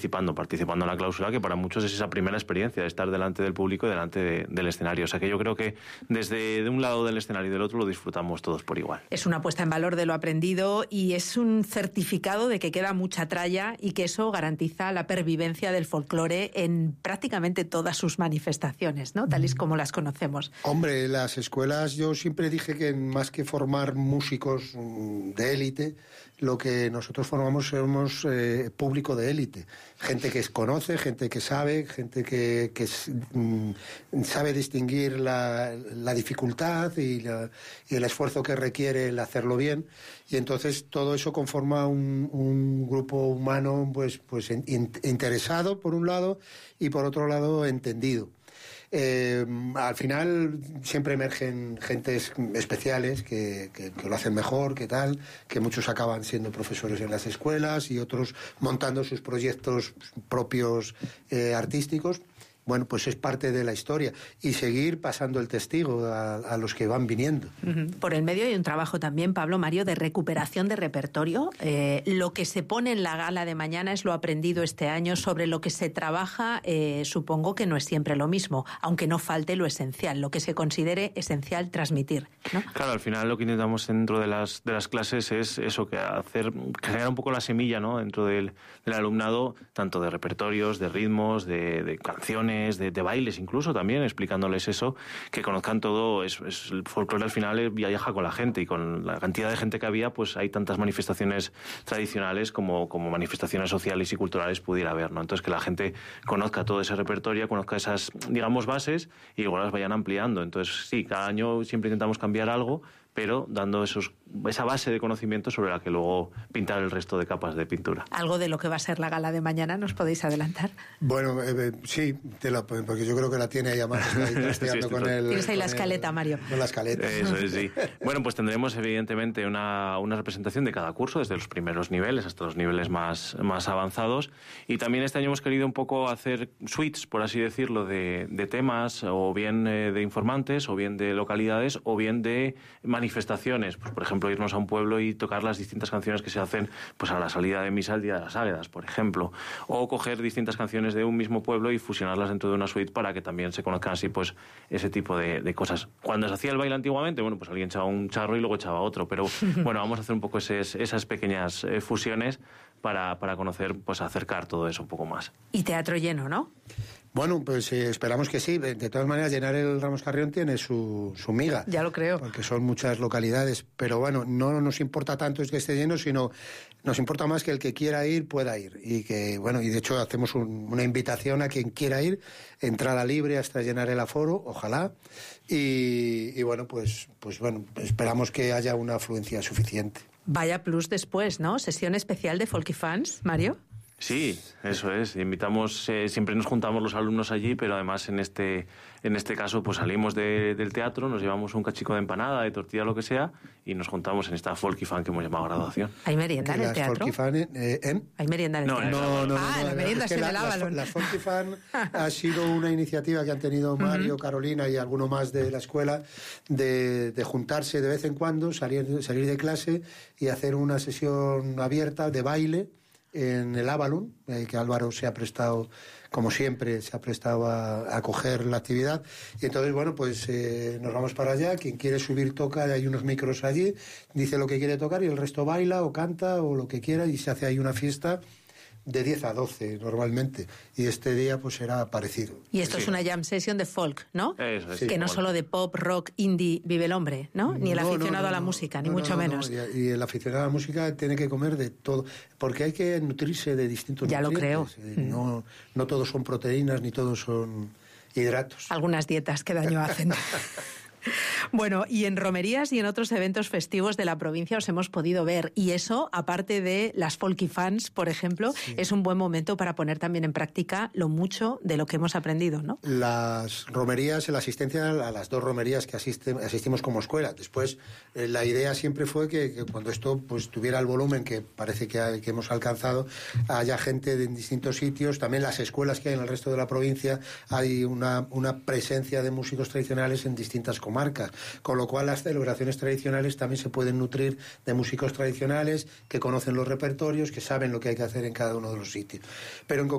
participando en la clausura, que para muchos es esa primera experiencia de estar delante del público y delante del escenario. O sea que yo creo que desde de un lado del escenario y del otro lo disfrutamos todos por igual. Es una puesta en valor de lo aprendido y es un certificado de que queda mucha tralla y que eso garantiza la pervivencia del folclore en prácticamente todas sus manifestaciones, ¿no? Tal y como las conocemos. Hombre, las escuelas, yo siempre dije que más que formar músicos de élite, lo que nosotros formamos somos público de élite. Gente que conoce, gente que sabe, gente que sabe distinguir la dificultad y el esfuerzo que requiere el hacerlo bien. Y entonces todo eso conforma un grupo humano pues interesado por un lado y por otro lado entendido. Al final siempre emergen gentes especiales que lo hacen mejor, que tal, que muchos acaban siendo profesores en las escuelas y otros montando sus proyectos propios artísticos. Bueno, pues es parte de la historia. Y seguir pasando el testigo a los que van viniendo. Por el medio hay un trabajo también, Pablo, Mario, de recuperación de repertorio. Lo que se pone en la gala de mañana es lo aprendido este año. Sobre lo que se trabaja, supongo que no es siempre lo mismo, aunque no falte lo esencial, lo que se considere esencial transmitir, ¿no? Claro, al final lo que intentamos dentro de las clases es eso, generar un poco la semilla, ¿no?, dentro del alumnado, tanto de repertorios, de ritmos, de canciones, de bailes incluso también, explicándoles eso, que conozcan todo. El folclore al final viaja con la gente, y con la cantidad de gente que había, pues hay tantas manifestaciones tradicionales como manifestaciones sociales y culturales pudiera haber, ¿no? Entonces que la gente conozca todo ese repertorio, conozca esas, digamos, bases, y luego las vayan ampliando. Entonces sí, cada año siempre intentamos cambiar algo, pero dando esa base de conocimiento sobre la que luego pintar el resto de capas de pintura. ¿Algo de lo que va a ser la gala de mañana nos podéis adelantar? Bueno, sí, porque yo creo que la tiene ahí a mano. Tienes ahí la escaleta, Mario. Con la escaleta. Eso es, sí. Bueno, pues tendremos evidentemente una representación de cada curso, desde los primeros niveles hasta los niveles más avanzados. Y también este año hemos querido un poco hacer suites, por así decirlo, de temas, o bien de informantes, o bien de localidades, o bien de manifestaciones. Pues, por ejemplo, irnos a un pueblo y tocar las distintas canciones que se hacen pues a la salida de misa el Día de las Águedas, por ejemplo. O coger distintas canciones de un mismo pueblo y fusionarlas dentro de una suite para que también se conozcan así pues ese tipo de cosas. Cuando se hacía el baile antiguamente, bueno, pues alguien echaba un charro y luego echaba otro. Pero bueno, vamos a hacer un poco esas pequeñas fusiones para conocer, pues acercar todo eso un poco más. Y teatro lleno, ¿no? Bueno, pues esperamos que sí. De todas maneras, llenar el Ramos Carrión tiene su miga. Ya lo creo. Porque son muchas localidades. Pero bueno, no nos importa tanto es que esté lleno, sino nos importa más que el que quiera ir pueda ir. Y que, bueno, y de hecho hacemos una invitación a quien quiera ir, entrada libre hasta llenar el aforo, ojalá. Y bueno, pues bueno, esperamos que haya una afluencia suficiente. Vaya plus después, ¿no? Sesión especial de Folkifans, Mario. Sí, eso es. Invitamos, siempre nos juntamos los alumnos allí, pero además en este caso pues salimos del teatro, nos llevamos un cachico de empanada, de tortilla, lo que sea, y nos juntamos en esta Folkifan que hemos llamado graduación. ¿Hay merienda en el teatro? Folkifan, ¿Hay merienda en el teatro? No. La merienda es en el Avalon. Las Folkifan ha sido una iniciativa que han tenido Mario, Carolina y alguno más de la escuela de juntarse de vez en cuando, salir de clase y hacer una sesión abierta de baile en el Avalon, que Álvaro se ha prestado, como siempre, a acoger la actividad. Y entonces, bueno, pues nos vamos para allá. Quien quiere subir toca, hay unos micros allí, dice lo que quiere tocar y el resto baila o canta o lo que quiera, y se hace ahí una fiesta de 10 a 12 normalmente, y este día pues será parecido. Y esto es una jam session de folk, ¿no? Eso es, que no solo de pop, rock, indie vive el hombre, ¿no? Ni el aficionado a la música, ni mucho menos. Y el aficionado a la música tiene que comer de todo, porque hay que nutrirse de distintos nutrientes. Ya lo creo. No todos son proteínas, ni todos son hidratos. Algunas dietas que daño hacen. Bueno, y en romerías y en otros eventos festivos de la provincia os hemos podido ver, y eso, aparte de las Folkifans, por ejemplo, es un buen momento para poner también en práctica lo mucho de lo que hemos aprendido, ¿no? Las romerías, la asistencia a las 2 romerías que asistimos como escuela. Después, la idea siempre fue que cuando esto pues tuviera el volumen que parece que hemos alcanzado, haya gente en distintos sitios, también las escuelas que hay en el resto de la provincia, hay una presencia de músicos tradicionales en distintas comunidades. comarcas, con lo cual las celebraciones tradicionales también se pueden nutrir de músicos tradicionales que conocen los repertorios, que saben lo que hay que hacer en cada uno de los sitios. Pero en